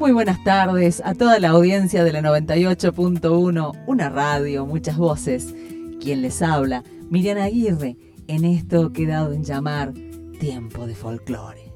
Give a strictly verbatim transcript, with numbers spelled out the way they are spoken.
Muy buenas tardes a toda la audiencia de la noventa y ocho punto uno, una radio, muchas voces. Quien les habla, Miriam Aguirre, en esto que he dado en llamar Tiempo de Folclore.